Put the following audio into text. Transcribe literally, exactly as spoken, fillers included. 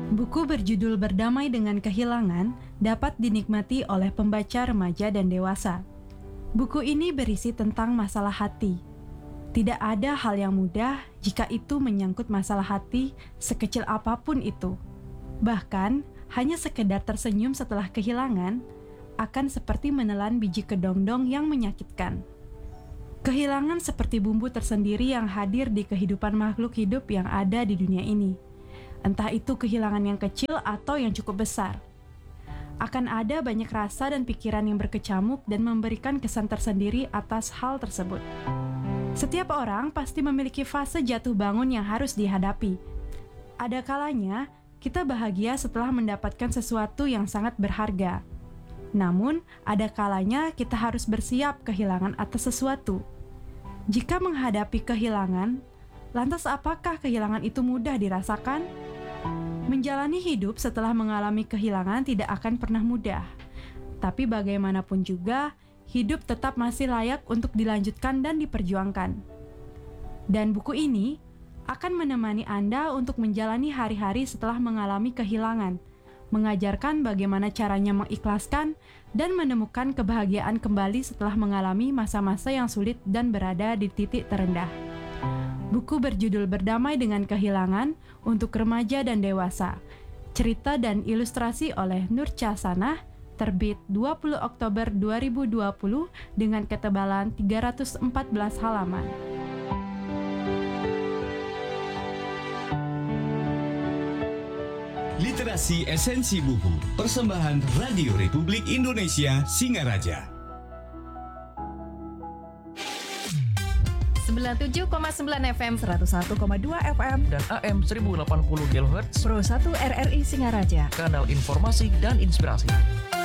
Buku berjudul Berdamai dengan Kehilangan dapat dinikmati oleh pembaca remaja dan dewasa. Buku ini berisi tentang masalah hati. Tidak ada hal yang mudah jika itu menyangkut masalah hati sekecil apapun itu. Bahkan, hanya sekedar tersenyum setelah kehilangan akan seperti menelan biji kedongdong yang menyakitkan. Kehilangan seperti bumbu tersendiri yang hadir di kehidupan makhluk hidup yang ada di dunia ini. Entah itu kehilangan yang kecil atau yang cukup besar. Akan ada banyak rasa dan pikiran yang berkecamuk dan memberikan kesan tersendiri atas hal tersebut. Setiap orang pasti memiliki fase jatuh bangun yang harus dihadapi. Ada kalanya kita bahagia setelah mendapatkan sesuatu yang sangat berharga. Namun, ada kalanya kita harus bersiap kehilangan atas sesuatu. Jika menghadapi kehilangan, lantas apakah kehilangan itu mudah dirasakan? Menjalani hidup setelah mengalami kehilangan tidak akan pernah mudah. Tapi bagaimanapun juga, hidup tetap masih layak untuk dilanjutkan dan diperjuangkan. Dan buku ini akan menemani Anda untuk menjalani hari-hari setelah mengalami kehilangan, mengajarkan bagaimana caranya mengikhlaskan dan menemukan kebahagiaan kembali setelah mengalami masa-masa yang sulit dan berada di titik terendah. Buku berjudul Berdamai dengan Kehilangan untuk remaja dan dewasa. Cerita dan ilustrasi oleh Nur Casanah, terbit dua puluh Oktober dua ribu dua puluh dengan ketebalan tiga ratus empat belas halaman. Literasi Esensi Buku, persembahan Radio Republik Indonesia Singaraja. sembilan puluh tujuh koma sembilan F M, seratus satu koma dua F M, dan A M seribu delapan puluh kilohertz Pro satu R R I Singaraja. Kanal informasi dan inspirasi.